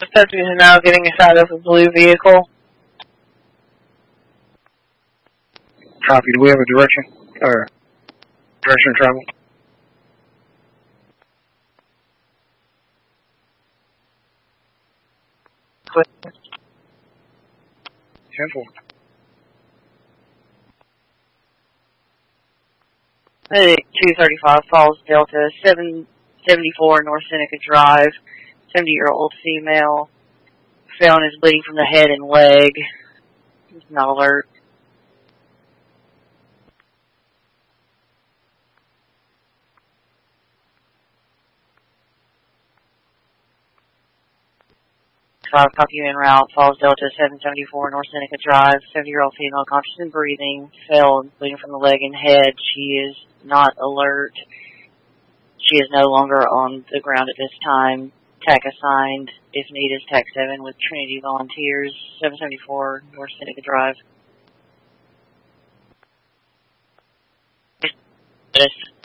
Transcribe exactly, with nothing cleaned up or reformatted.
Dispatch is now getting us out of a blue vehicle. Copy. Do we have a direction? Or direction of travel? ten four. Hey, two thirty-five Falls Delta, seven seventy-four North Seneca Drive, seventy-year-old female, found is bleeding from the head and leg. He's not alert. Five, copy you en route, Falls Delta, seven seventy-four North Seneca Drive, seventy-year-old female, conscious and breathing, fell and bleeding from the leg and head. She is not alert. She is no longer on the ground at this time. T A C assigned, if needed, T A C seven with Trinity Volunteers, seven seventy-four North Seneca Drive. Yes.